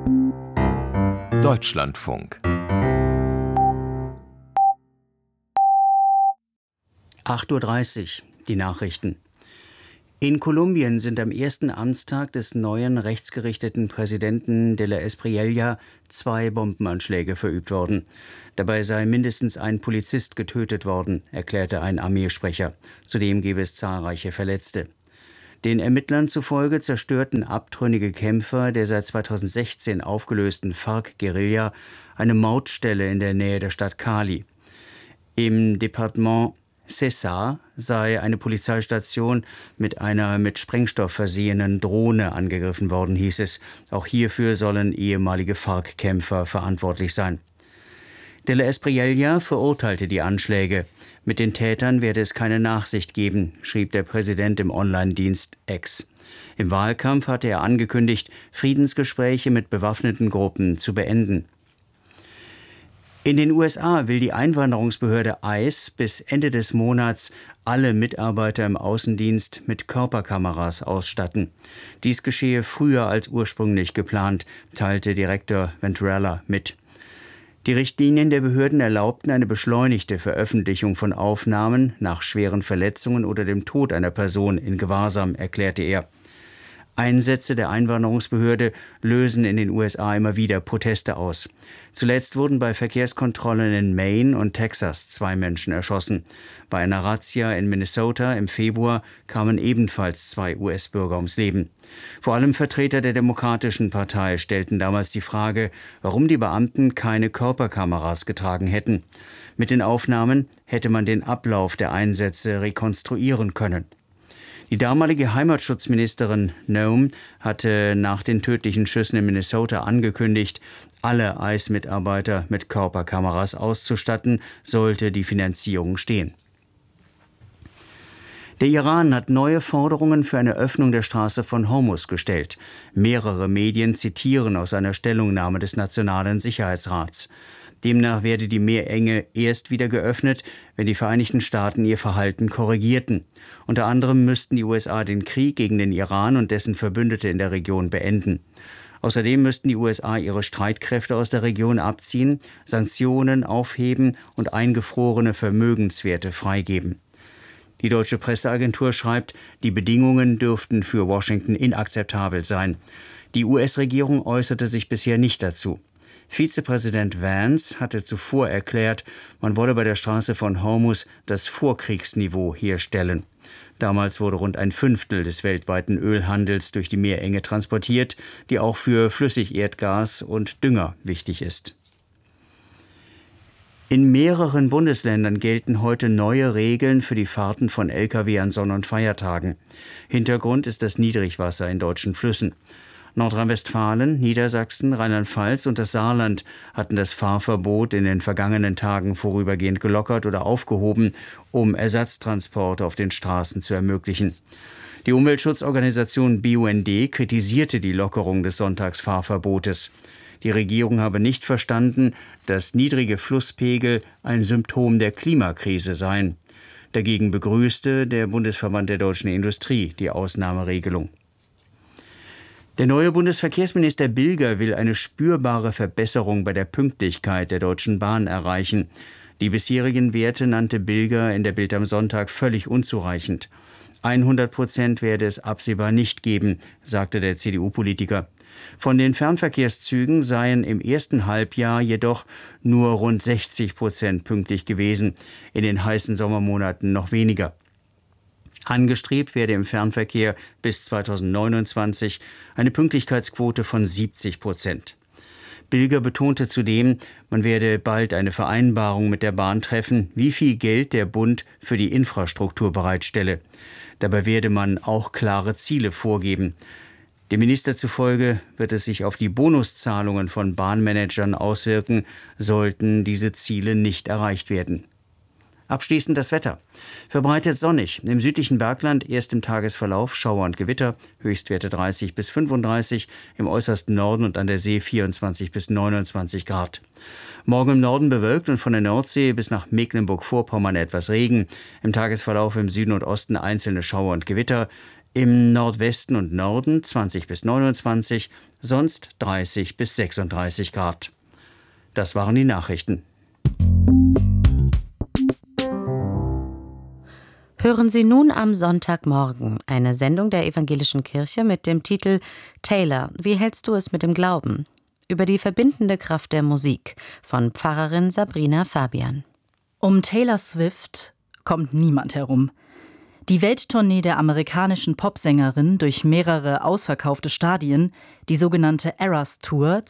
Deutschlandfunk 8:30 Uhr, die Nachrichten. In Kolumbien sind am ersten Amtstag des neuen rechtsgerichteten Präsidenten de la Espriella 2 Bombenanschläge verübt worden. Dabei sei mindestens ein Polizist getötet worden, erklärte ein Armeesprecher. Zudem gebe es zahlreiche Verletzte. Den Ermittlern zufolge zerstörten abtrünnige Kämpfer der seit 2016 aufgelösten FARC-Guerilla eine Mautstelle in der Nähe der Stadt Cali. Im Departement Cesar sei eine Polizeistation mit einer mit Sprengstoff versehenen Drohne angegriffen worden, hieß es. Auch hierfür sollen ehemalige FARC-Kämpfer verantwortlich sein. De la Espriella verurteilte die Anschläge. Mit den Tätern werde es keine Nachsicht geben, schrieb der Präsident im Online-Dienst X. Im Wahlkampf hatte er angekündigt, Friedensgespräche mit bewaffneten Gruppen zu beenden. In den USA will die Einwanderungsbehörde ICE bis Ende des Monats alle Mitarbeiter im Außendienst mit Körperkameras ausstatten. Dies geschehe früher als ursprünglich geplant, teilte Direktor Venturella mit. Die Richtlinien der Behörden erlaubten eine beschleunigte Veröffentlichung von Aufnahmen nach schweren Verletzungen oder dem Tod einer Person in Gewahrsam, erklärte er. Einsätze der Einwanderungsbehörde lösen in den USA immer wieder Proteste aus. Zuletzt wurden bei Verkehrskontrollen in Maine und Texas 2 Menschen erschossen. Bei einer Razzia in Minnesota im Februar kamen ebenfalls 2 US-Bürger ums Leben. Vor allem Vertreter der Demokratischen Partei stellten damals die Frage, warum die Beamten keine Körperkameras getragen hätten. Mit den Aufnahmen hätte man den Ablauf der Einsätze rekonstruieren können. Die damalige Heimatschutzministerin Noem hatte nach den tödlichen Schüssen in Minnesota angekündigt, alle ICE-Mitarbeiter mit Körperkameras auszustatten, sollte die Finanzierung stehen. Der Iran hat neue Forderungen für eine Öffnung der Straße von Hormuz gestellt. Mehrere Medien zitieren aus einer Stellungnahme des Nationalen Sicherheitsrats. Demnach werde die Meerenge erst wieder geöffnet, wenn die Vereinigten Staaten ihr Verhalten korrigierten. Unter anderem müssten die USA den Krieg gegen den Iran und dessen Verbündete in der Region beenden. Außerdem müssten die USA ihre Streitkräfte aus der Region abziehen, Sanktionen aufheben und eingefrorene Vermögenswerte freigeben. Die deutsche Presseagentur schreibt, die Bedingungen dürften für Washington inakzeptabel sein. Die US-Regierung äußerte sich bisher nicht dazu. Vizepräsident Vance hatte zuvor erklärt, man wolle bei der Straße von Hormuz das Vorkriegsniveau herstellen. Damals wurde rund 1/5 des weltweiten Ölhandels durch die Meerenge transportiert, die auch für Flüssigerdgas und Dünger wichtig ist. In mehreren Bundesländern gelten heute neue Regeln für die Fahrten von Lkw an Sonn- und Feiertagen. Hintergrund ist das Niedrigwasser in deutschen Flüssen. Nordrhein-Westfalen, Niedersachsen, Rheinland-Pfalz und das Saarland hatten das Fahrverbot in den vergangenen Tagen vorübergehend gelockert oder aufgehoben, um Ersatztransporte auf den Straßen zu ermöglichen. Die Umweltschutzorganisation BUND kritisierte die Lockerung des Sonntagsfahrverbotes. Die Regierung habe nicht verstanden, dass niedrige Flusspegel ein Symptom der Klimakrise seien. Dagegen begrüßte der Bundesverband der deutschen Industrie die Ausnahmeregelung. Der neue Bundesverkehrsminister Bilger will eine spürbare Verbesserung bei der Pünktlichkeit der Deutschen Bahn erreichen. Die bisherigen Werte nannte Bilger in der Bild am Sonntag völlig unzureichend. 100% werde es absehbar nicht geben, sagte der CDU-Politiker. Von den Fernverkehrszügen seien im ersten Halbjahr jedoch nur rund 60% pünktlich gewesen, in den heißen Sommermonaten noch weniger. Angestrebt werde im Fernverkehr bis 2029 eine Pünktlichkeitsquote von 70%. Bilger betonte zudem, man werde bald eine Vereinbarung mit der Bahn treffen, wie viel Geld der Bund für die Infrastruktur bereitstelle. Dabei werde man auch klare Ziele vorgeben. Dem Minister zufolge wird es sich auf die Bonuszahlungen von Bahnmanagern auswirken, sollten diese Ziele nicht erreicht werden. Abschließend das Wetter. Verbreitet sonnig. Im südlichen Bergland erst im Tagesverlauf Schauer und Gewitter, Höchstwerte 30 bis 35, im äußersten Norden und an der See 24 bis 29 Grad. Morgen im Norden bewölkt und von der Nordsee bis nach Mecklenburg-Vorpommern etwas Regen. Im Tagesverlauf im Süden und Osten einzelne Schauer und Gewitter. Im Nordwesten und Norden 20 bis 29, sonst 30 bis 36 Grad. Das waren die Nachrichten. Hören Sie nun am Sonntagmorgen eine Sendung der Evangelischen Kirche mit dem Titel Taylor, wie hältst du es mit dem Glauben? Über die verbindende Kraft der Musik von Pfarrerin Sabrina Fabian. Um Taylor Swift kommt niemand herum. Die Welttournee der amerikanischen Popsängerin durch mehrere ausverkaufte Stadien, die sogenannte Eras Tour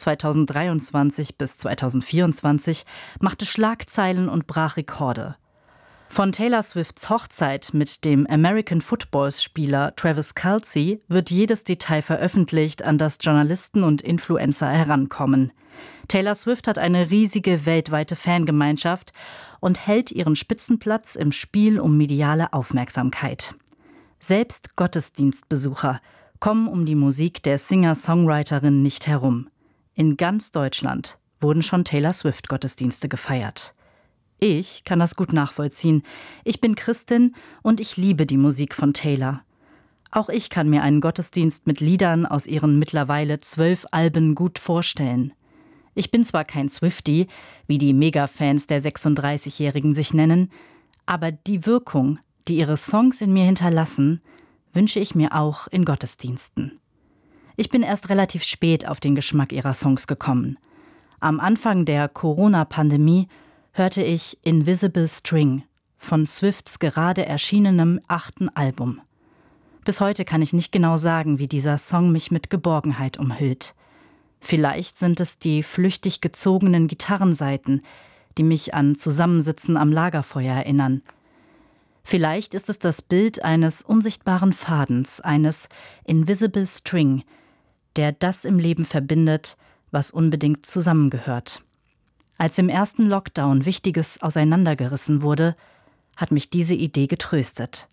2023 bis 2024, machte Schlagzeilen und brach Rekorde. Von Taylor Swifts Hochzeit mit dem American-Football-Spieler Travis Kelce wird jedes Detail veröffentlicht, an das Journalisten und Influencer herankommen. Taylor Swift hat eine riesige weltweite Fangemeinschaft und hält ihren Spitzenplatz im Spiel um mediale Aufmerksamkeit. Selbst Gottesdienstbesucher kommen um die Musik der Singer-Songwriterin nicht herum. In ganz Deutschland wurden schon Taylor Swift-Gottesdienste gefeiert. Ich kann das gut nachvollziehen. Ich bin Christin und ich liebe die Musik von Taylor. Auch ich kann mir einen Gottesdienst mit Liedern aus ihren mittlerweile 12 Alben gut vorstellen. Ich bin zwar kein Swiftie, wie die Mega-Fans der 36-Jährigen sich nennen, aber die Wirkung, die ihre Songs in mir hinterlassen, wünsche ich mir auch in Gottesdiensten. Ich bin erst relativ spät auf den Geschmack ihrer Songs gekommen. Am Anfang der Corona-Pandemie hörte ich Invisible String von Swifts gerade erschienenem 8. Album. Bis heute kann ich nicht genau sagen, wie dieser Song mich mit Geborgenheit umhüllt. Vielleicht sind es die flüchtig gezogenen Gitarrensaiten, die mich an Zusammensitzen am Lagerfeuer erinnern. Vielleicht ist es das Bild eines unsichtbaren Fadens, eines Invisible String, der das im Leben verbindet, was unbedingt zusammengehört. Als im ersten Lockdown Wichtiges auseinandergerissen wurde, hat mich diese Idee getröstet.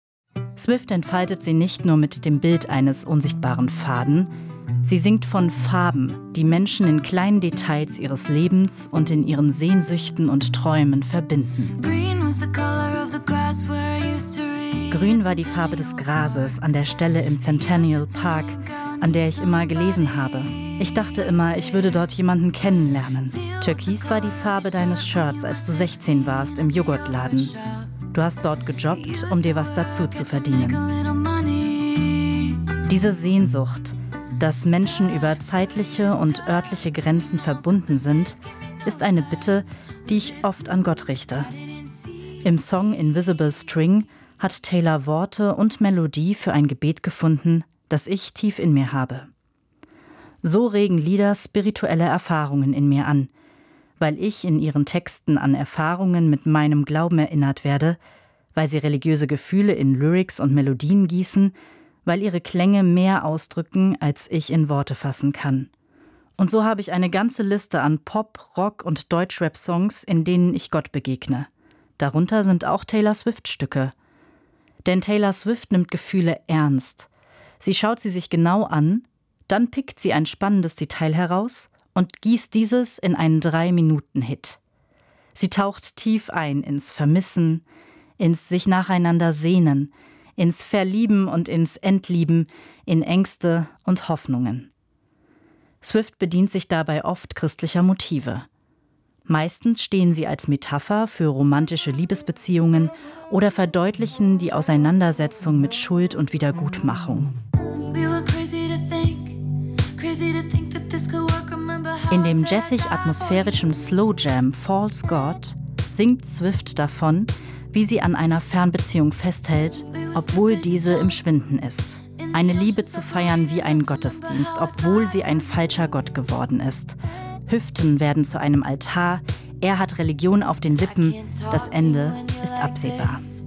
Swift entfaltet sie nicht nur mit dem Bild eines unsichtbaren Faden, sie singt von Farben, die Menschen in kleinen Details ihres Lebens und in ihren Sehnsüchten und Träumen verbinden. Grün war die Farbe des Grases an der Stelle im Centennial Park, an der ich immer gelesen habe. Ich dachte immer, ich würde dort jemanden kennenlernen. Türkis war die Farbe deines Shirts, als du 16 warst im Joghurtladen. Du hast dort gejobbt, um dir was dazu zu verdienen. Diese Sehnsucht, dass Menschen über zeitliche und örtliche Grenzen verbunden sind, ist eine Bitte, die ich oft an Gott richte. Im Song Invisible String hat Taylor Worte und Melodie für ein Gebet gefunden, das ich tief in mir habe. So regen Lieder spirituelle Erfahrungen in mir an, weil ich in ihren Texten an Erfahrungen mit meinem Glauben erinnert werde, weil sie religiöse Gefühle in Lyrics und Melodien gießen, weil ihre Klänge mehr ausdrücken, als ich in Worte fassen kann. Und so habe ich eine ganze Liste an Pop-, Rock- und Deutschrap-Songs, in denen ich Gott begegne. Darunter sind auch Taylor Swift-Stücke. Denn Taylor Swift nimmt Gefühle ernst. Sie schaut sie sich genau an, dann pickt sie ein spannendes Detail heraus und gießt dieses in einen 3-Minuten-Hit. Sie taucht tief ein ins Vermissen, ins sich nacheinander sehnen, ins Verlieben und ins Entlieben, in Ängste und Hoffnungen. Swift bedient sich dabei oft christlicher Motive. Meistens stehen sie als Metapher für romantische Liebesbeziehungen oder verdeutlichen die Auseinandersetzung mit Schuld und Wiedergutmachung. In dem jazzig-atmosphärischen Slow Jam False God singt Swift davon, wie sie an einer Fernbeziehung festhält, obwohl diese im Schwinden ist. Eine Liebe zu feiern wie ein Gottesdienst, obwohl sie ein falscher Gott geworden ist. Hüften werden zu einem Altar, er hat Religion auf den Lippen, das Ende ist absehbar.